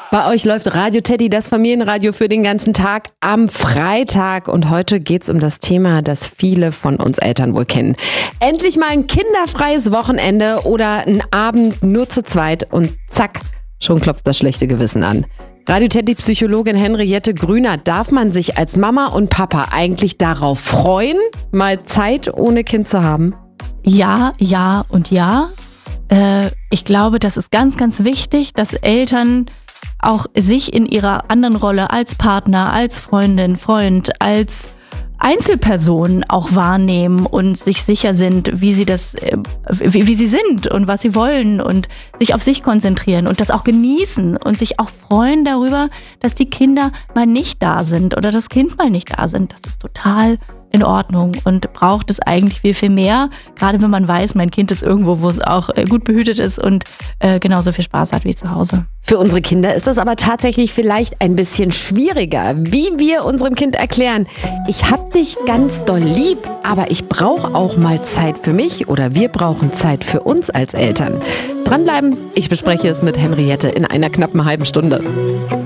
Bei euch läuft Radio Teddy, das Familienradio für den ganzen Tag am Freitag. Und heute geht's um das Thema, das viele von uns Eltern wohl kennen. Endlich mal ein kinderfreies Wochenende oder ein Abend nur zu zweit und zack, schon klopft das schlechte Gewissen an. Radio Teddy-Psychologin Henriette Grüner, darf man sich als Mama und Papa eigentlich darauf freuen, mal Zeit ohne Kind zu haben? Ja, ja und ja. Ich glaube, das ist ganz, ganz wichtig, dass Eltern auch sich in ihrer anderen Rolle als Partner, als Freundin, Freund, als Einzelperson auch wahrnehmen und sich sicher sind, wie sie sind und was sie wollen und sich auf sich konzentrieren und das auch genießen und sich auch freuen darüber, dass die Kinder mal nicht da sind oder das Kind mal nicht da sind. Das ist total in Ordnung und braucht es eigentlich viel, viel mehr, gerade wenn man weiß, mein Kind ist irgendwo, wo es auch gut behütet ist und genauso viel Spaß hat wie zu Hause. Für unsere Kinder ist das aber tatsächlich vielleicht ein bisschen schwieriger, wie wir unserem Kind erklären, ich hab dich ganz doll lieb, aber ich brauche auch mal Zeit für mich oder wir brauchen Zeit für uns als Eltern. Dranbleiben, ich bespreche es mit Henriette in einer knappen halben Stunde.